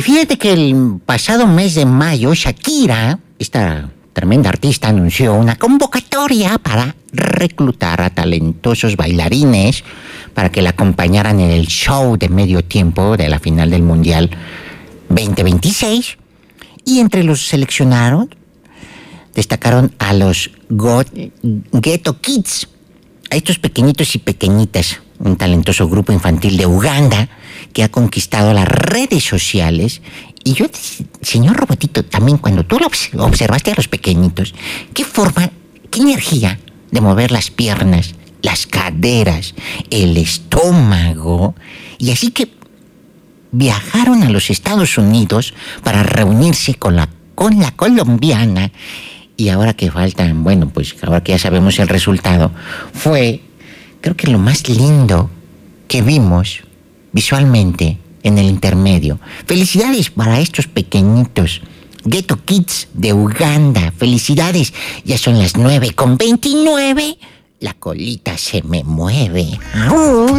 Y fíjate que el pasado mes de mayo, Shakira, esta tremenda artista, anunció una convocatoria para reclutar a talentosos bailarines para que la acompañaran en el show de medio tiempo de la final del Mundial 2026. Y entre los seleccionados destacaron a los Ghetto Kids, a estos pequeñitos y pequeñitas, un talentoso grupo infantil de Uganda que ha conquistado las redes sociales. Y yo, señor Robotito, también cuando tú observaste a los pequeñitos, qué forma, qué energía de mover las piernas, las caderas, el estómago, y así que viajaron a los Estados Unidos para reunirse con la colombiana. Y ahora que faltan, bueno, pues ahora que ya sabemos el resultado, fue, creo que lo más lindo que vimos visualmente en el intermedio. Felicidades para estos pequeñitos Ghetto Kids de Uganda. Felicidades, ya son las 9:29. La colita se me mueve. ¡Au!